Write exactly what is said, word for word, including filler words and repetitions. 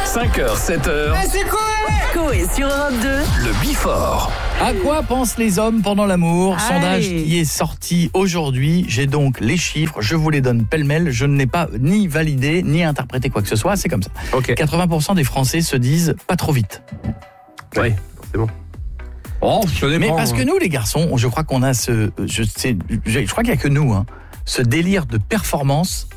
cinq heures, sept heures. Ah, c'est quoi? Coé sur Europe deux. Le Before. À quoi pensent les hommes pendant l'amour? Allez. Sondage qui est sorti aujourd'hui. J'ai donc les chiffres, je vous les donne pêle-mêle. Je ne l'ai pas ni validé, ni interprété quoi que ce soit. C'est comme ça. Ok. quatre-vingts pour cent des Français se disent pas trop vite. Ouais, forcément. Oh, ça dépend. Mais parce que nous, les garçons, je crois qu'on a ce... Je, sais, je crois qu'il n'y a que nous, hein, ce délire de performance